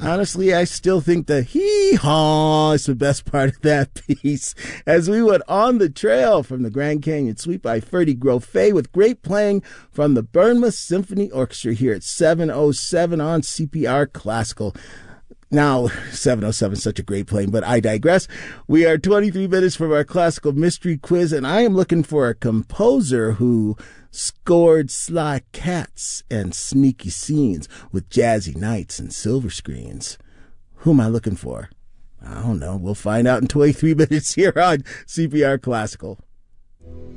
Honestly, I still think the hee-haw is the best part of that piece. As we went on the trail from the Grand Canyon Suite by Ferdy Grofé with great playing from the Bournemouth Symphony Orchestra here at 7:07 on CPR Classical. Now, 7:07 is such a great playing, but I digress. We are 23 minutes from our classical mystery quiz, and I am looking for a composer who scored sly cats and sneaky scenes with jazzy nights and silver screens. Who am I looking for? I don't know. We'll find out in 23 minutes here on CPR Classical.